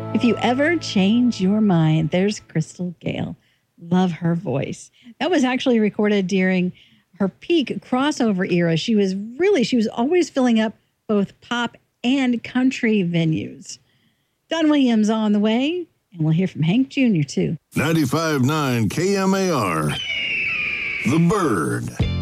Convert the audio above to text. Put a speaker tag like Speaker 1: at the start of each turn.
Speaker 1: If you ever change your mind, there's Crystal Gale. Love her voice. That was actually recorded during her peak crossover era. She was always filling up both pop and country venues. Don Williams on the way, and we'll hear from Hank Jr. too.
Speaker 2: 95.9 KMAR, The Bird.